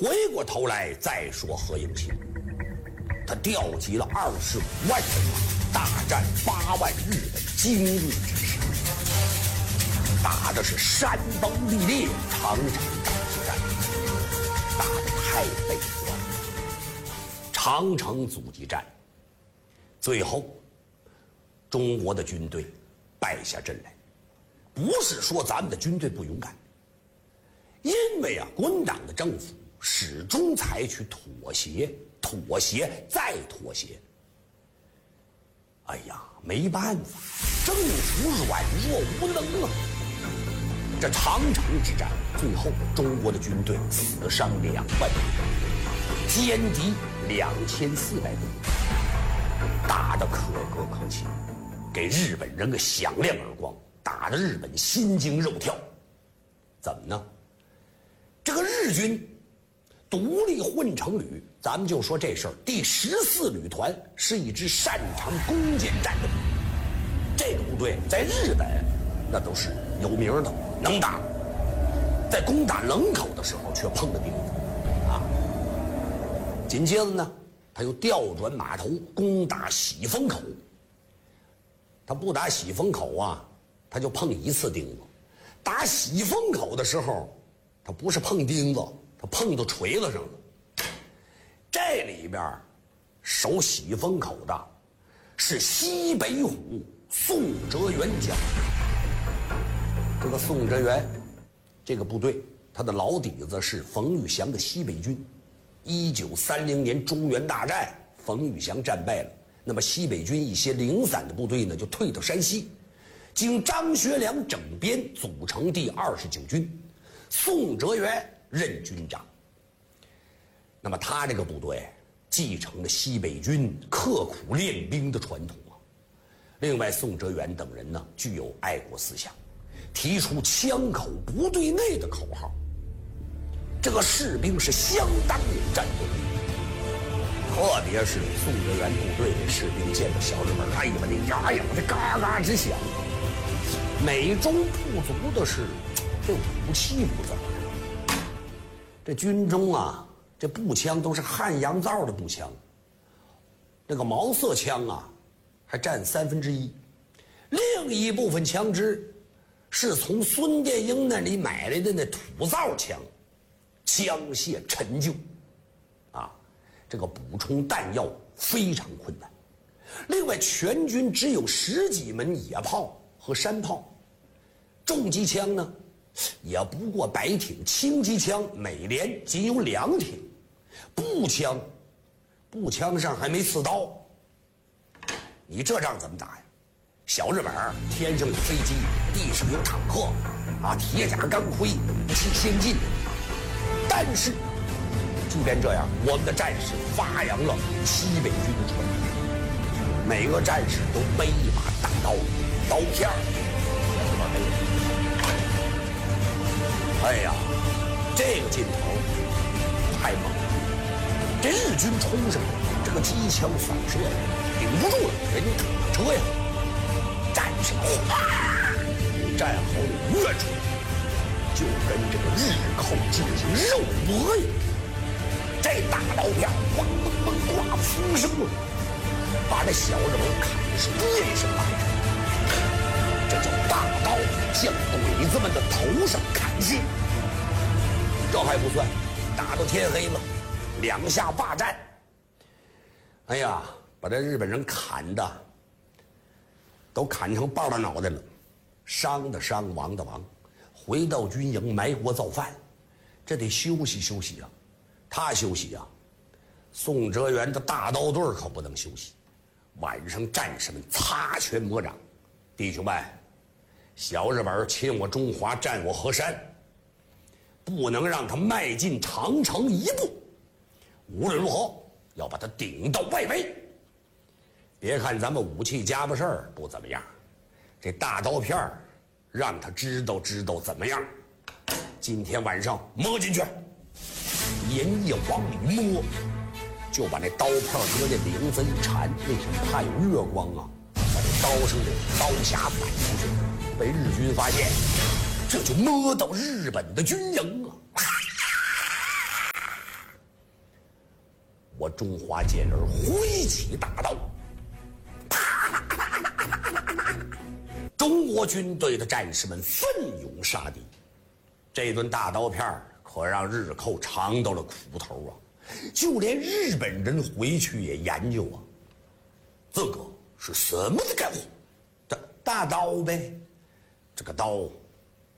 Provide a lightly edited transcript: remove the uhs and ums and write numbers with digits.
回过头来再说何应钦，他调集了25万人马，大战8万日本精锐之师，打的是山崩地裂，场场大激战，打得太悲观。长城阻击战，最后中国的军队败下阵来。不是说咱们的军队不勇敢，因为国民党的政府始终采取妥协、妥协再妥协。哎呀，没办法，政府软弱无能啊！这长城之战，最后中国的军队死伤2万多，歼敌2400多，打得可歌可泣，给日本人个响亮耳光，打得日本心惊肉跳。怎么呢？这个日军独立混成旅，咱们就说这事儿，第14旅团是一支擅长攻坚战的部队。这个部队在日本那都是有名的，能打。在攻打冷口的时候却碰了钉子啊。紧接着呢，他又调转马头攻打喜峰口。他不打喜峰口啊，他就碰1次钉子。打喜峰口的时候，他不是碰钉子，他碰到锤子上了。这里边守喜峰口的是西北虎宋哲元将。这个宋哲元这个部队，他的老底子是冯玉祥的西北军。1930年中原大战，冯玉祥战败了，那么西北军一些零散的部队呢，就退到山西，经张学良整编，组成第29军，宋哲元任军长。那么他这个部队继承了西北军刻苦练兵的传统啊。另外，宋哲元等人呢，具有爱国思想，提出枪口部队内的口号，这个士兵是相当有战斗力。特别是宋哲元部队的士兵见到小日本，哎呀，这嘎嘎直响。美中不足的是，这武器不怎么样。这军中啊，这步枪都是汉阳造的步枪，这个毛瑟枪啊，还占1/3。另一部分枪支是从孙殿英那里买来的那土造枪，枪械陈旧，啊，这个补充弹药非常困难。另外，全军只有10几门野炮和山炮，重机枪呢，也不过100挺，轻机枪每连仅有2挺，步枪上还没刺刀。你这仗怎么打呀？小日本天上有飞机，地上有坦克，啊，铁甲钢盔，武器先进。但是，即便这样，我们的战士发扬了西北军的传统，每个战士都背一把大刀，刀片儿，哎呀，这个劲头太猛了！这日军冲上来，这个机枪扫射顶不住了，人家卡车呀，战士哗，战壕里跃出来，就跟这个日寇进行肉搏呀！这大刀片咣咣咣挂风声了，把这小日本砍的是遍身白刃。这叫大刀向鬼子们的头上砍去。这还不算，打到天黑了，2下霸占。哎呀，把这日本人砍的都砍成半拉脑袋了，伤的伤，亡的亡。回到军营埋锅造饭，这得休息休息啊。他休息啊，宋哲元的大刀队可不能休息。晚上战士们擦拳魔掌，弟兄们，小日本侵我中华，占我河山，不能让他迈进长城一步，无论如何要把他顶到外围。别看咱们武器家伙事儿不怎么样，这大刀片让他知道怎么样。今天晚上摸进去，连夜往里摸，就把那刀片搁这铃子一缠，为什么怕有月光啊？把这刀上的刀匣反出去，被日军发现，这就摸到日本的军营啊！ 我中华健儿挥起大刀，中国军队的战士们奋勇杀敌。这顿大刀片可让日寇尝到了苦头啊！就连日本人回去也研究啊，这个是什么的干活？这大刀呗，这个刀